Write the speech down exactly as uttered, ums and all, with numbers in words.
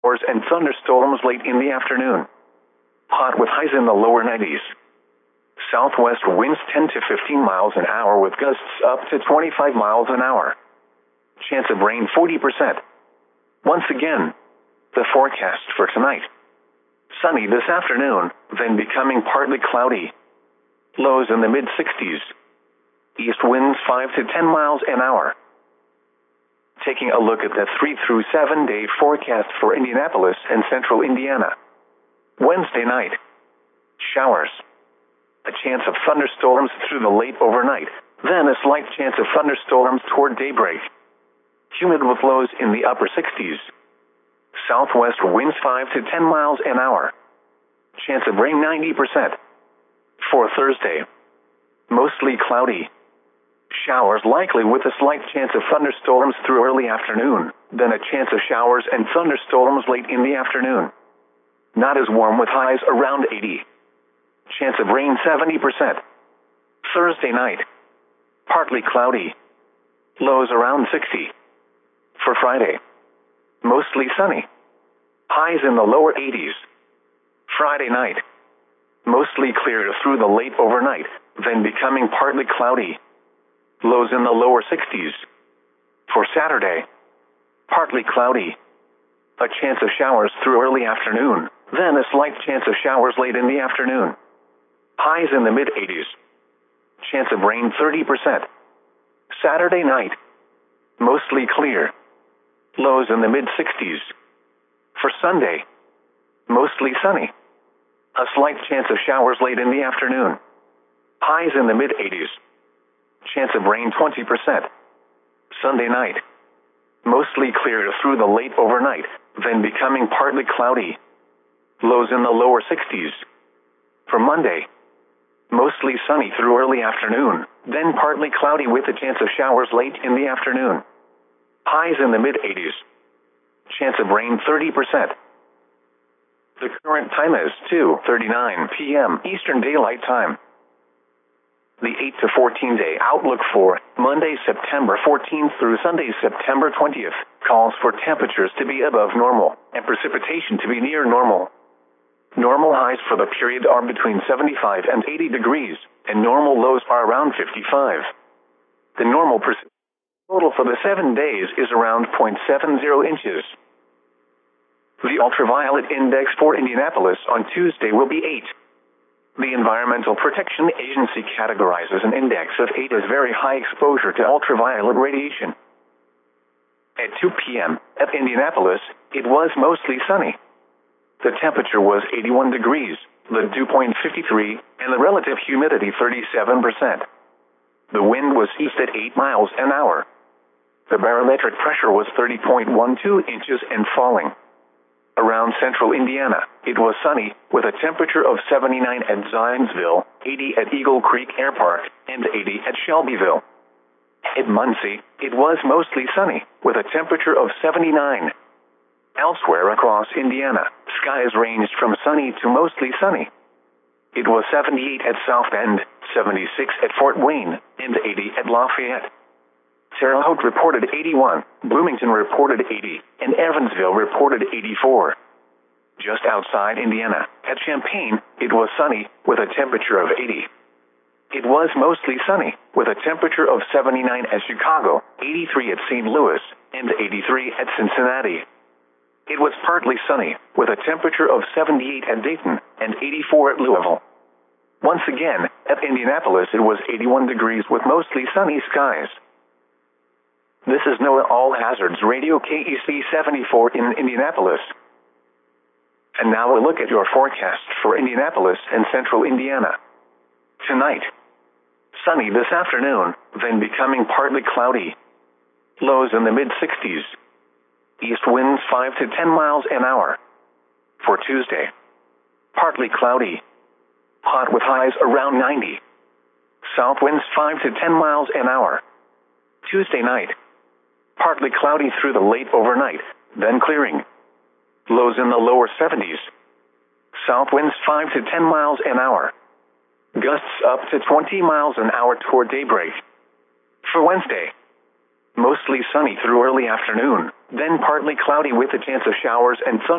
showers and thunderstorms late in the afternoon. Hot with highs in the lower nineties. Southwest winds ten to fifteen miles an hour with gusts up to twenty-five miles an hour. Chance of rain forty percent. Once again, the forecast for tonight. Sunny this afternoon, then becoming partly cloudy. Lows in the mid sixties. East winds five to ten miles an hour. Taking a look at the three through seven day forecast for Indianapolis and central Indiana. Wednesday night. Showers. A chance of thunderstorms through the late overnight, then a slight chance of thunderstorms toward daybreak. Humid with lows in the upper sixties. Southwest winds five to ten miles an hour. Chance of rain ninety percent. For Thursday. Mostly cloudy. Showers likely with a slight chance of thunderstorms through early afternoon, then a chance of showers and thunderstorms late in the afternoon. Not as warm with highs around eighty. Chance of rain seventy percent. Thursday night. Partly cloudy. Lows around sixty. For Friday. Mostly sunny. Highs in the lower eighties. Friday night. Mostly clear through the late overnight, then becoming partly cloudy. Lows in the lower sixties. For Saturday. Partly cloudy. A chance of showers through early afternoon, then a slight chance of showers late in the afternoon. Highs in the mid eighties. Chance of rain thirty percent. Saturday night. Mostly clear. Lows in the mid sixties. For Sunday. Mostly sunny. A slight chance of showers late in the afternoon. Highs in the mid eighties. Chance of rain twenty percent. Sunday night. Mostly clear through the late overnight, then becoming partly cloudy. Lows in the lower sixties. For Monday. Mostly sunny through early afternoon, then partly cloudy with a chance of showers late in the afternoon. Highs in the mid eighties. Chance of rain thirty percent. The current time is two thirty-nine p m Eastern Daylight Time. The eight to fourteen day outlook for Monday, September fourteenth through Sunday, September twentieth, calls for temperatures to be above normal and precipitation to be near normal. Normal highs for the period are between seventy-five and eighty degrees, and normal lows are around fifty-five. The normal precipitation total for the seven days is around zero point seven zero inches. The ultraviolet index for Indianapolis on Tuesday will be eight. The Environmental Protection Agency categorizes an index of eight as very high exposure to ultraviolet radiation. At two p m at Indianapolis, it was mostly sunny. The temperature was eighty-one degrees, the dew point fifty-three, and the relative humidity thirty-seven percent. The wind was east at eight miles an hour. The barometric pressure was thirty point one two inches and falling. Around central Indiana, it was sunny, with a temperature of seventy-nine at Zionsville, eighty at Eagle Creek Air Park, and eighty at Shelbyville. At Muncie, it was mostly sunny, with a temperature of seventy-nine. Elsewhere across Indiana, skies ranged from sunny to mostly sunny. It was seventy-eight at South Bend, seventy-six at Fort Wayne, and eighty at Lafayette. Terre Haute reported eighty-one, Bloomington reported eighty, and Evansville reported eighty-four. Just outside Indiana, at Champaign, it was sunny, with a temperature of eighty. It was mostly sunny, with a temperature of seventy-nine at Chicago, eighty-three at Saint Louis, and eighty-three at Cincinnati. It was partly sunny, with a temperature of seventy-eight at Dayton, and eighty-four at Louisville. Once again, at Indianapolis it was eighty-one degrees with mostly sunny skies. This is NOAA All Hazards Radio K E C seventy-four in Indianapolis. And now a look at your forecast for Indianapolis and central Indiana. Tonight. Sunny this afternoon, then becoming partly cloudy. Lows in the mid sixties. East winds five to ten miles an hour. For Tuesday. Partly cloudy. Hot with highs around ninety. South winds five to ten miles an hour. Tuesday night. Partly cloudy through the late overnight, then clearing. Lows in the lower seventies. South winds five to ten miles an hour. Gusts up to twenty miles an hour toward daybreak. For Wednesday. Mostly sunny through early afternoon, then partly cloudy with a chance of showers and thunder.